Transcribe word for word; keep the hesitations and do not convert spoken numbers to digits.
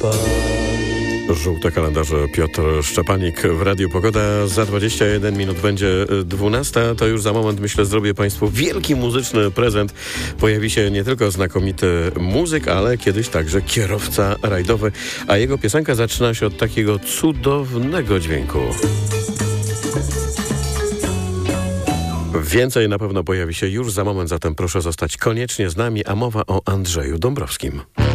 Żółte kalendarze, Piotr Szczepanik w Radiu Pogoda. Za dwadzieścia jeden minut będzie dwunasta. To już za moment, myślę, zrobię Państwu wielki muzyczny prezent. Pojawi się nie tylko znakomity muzyk, ale kiedyś także kierowca rajdowy, a jego piosenka zaczyna się od takiego cudownego dźwięku. Więcej na pewno pojawi się już za moment, zatem proszę zostać koniecznie z nami, a mowa o Andrzeju Dąbrowskim.